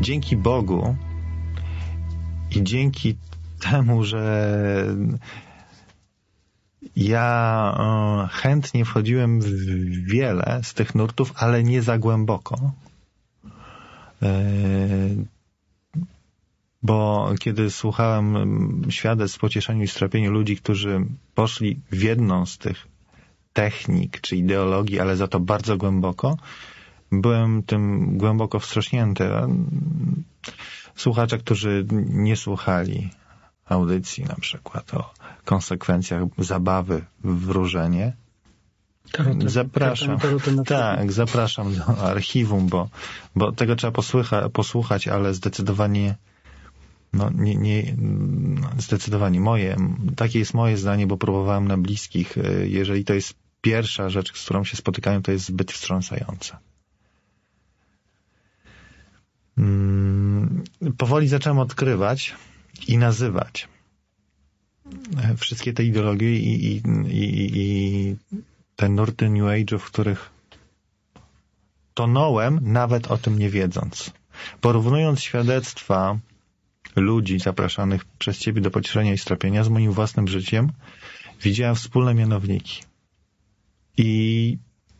dzięki Bogu i dzięki temu, że ja chętnie wchodziłem w wiele z tych nurtów, ale nie za głęboko. Bo kiedy słuchałem świadectw pocieszeniu i strapieniu ludzi, którzy poszli w jedną z tych technik czy ideologii, ale za to bardzo głęboko, byłem tym głęboko wstrząśnięty. Słuchacze, którzy nie słuchali audycji na przykład o konsekwencjach zabawy w wróżenie, zapraszam do archiwum, bo tego trzeba posłuchać, ale zdecydowanie zdecydowanie takie jest moje zdanie, bo próbowałem na bliskich. Jeżeli to jest pierwsza rzecz, z którą się spotykają, to jest zbyt wstrząsające. Powoli zacząłem odkrywać i nazywać wszystkie te ideologie i te nurty New Age'u, w których tonąłem, nawet o tym nie wiedząc. Porównując świadectwa ludzi zapraszanych przez Ciebie do pocieszenia i strapienia z moim własnym życiem, widziałem wspólne mianowniki. I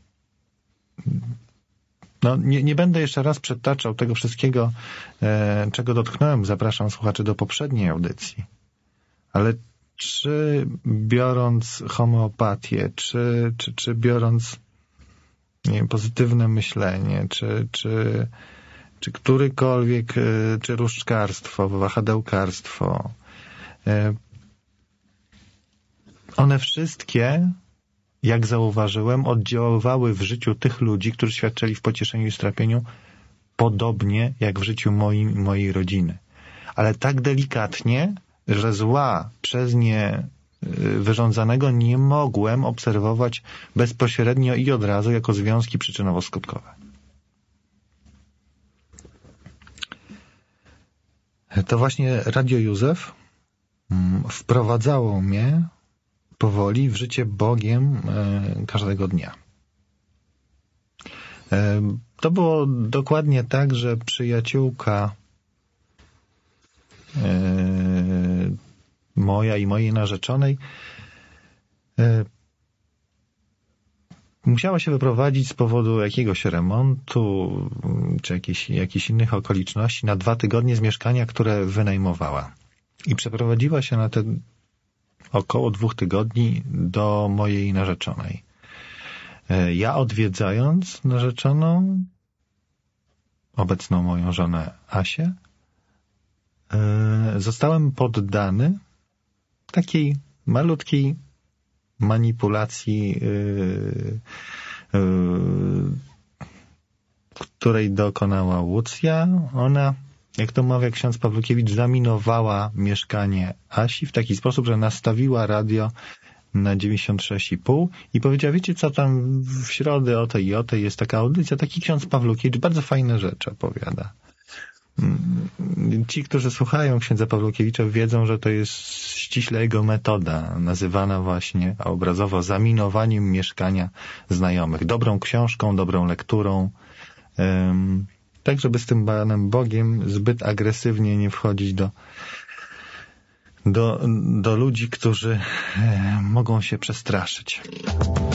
nie będę jeszcze raz przytaczał tego wszystkiego, czego dotknąłem. Zapraszam słuchaczy do poprzedniej audycji. Ale czy biorąc homeopatię, czy biorąc, nie wiem, pozytywne myślenie, czy którykolwiek, czy różdżkarstwo, wahadełkarstwo, one wszystkie, jak zauważyłem, oddziaływały w życiu tych ludzi, którzy świadczyli w pocieszeniu i strapieniu, podobnie jak w życiu mojej rodziny. Ale tak delikatnie, że zła przez nie wyrządzanego nie mogłem obserwować bezpośrednio i od razu jako związki przyczynowo-skutkowe. To właśnie Radio Józef wprowadzało mnie powoli w życie Bogiem każdego dnia. To było dokładnie tak, że przyjaciółka moja i mojej narzeczonej musiała się wyprowadzić z powodu jakiegoś remontu czy jakichś innych okoliczności na 2 tygodnie z mieszkania, które wynajmowała. I przeprowadziła się na te około 2 tygodni do mojej narzeczonej. Ja odwiedzając narzeczoną, obecną moją żonę Asię, zostałem poddany takiej malutkiej manipulacji, której dokonała Łucja. Ona, jak to mawia ksiądz Pawlukiewicz, zaminowała mieszkanie Asi w taki sposób, że nastawiła radio na 96,5 i powiedziała, wiecie co, tam w środę o tej i o tej jest taka audycja, taki ksiądz Pawlukiewicz bardzo fajne rzeczy opowiada. Ci, którzy słuchają księdza Pawlukiewicza, wiedzą, że to jest ściśle jego metoda, nazywana właśnie obrazowo zaminowaniem mieszkania znajomych. Dobrą książką, dobrą lekturą, tak żeby z tym Panem Bogiem zbyt agresywnie nie wchodzić do ludzi, którzy mogą się przestraszyć.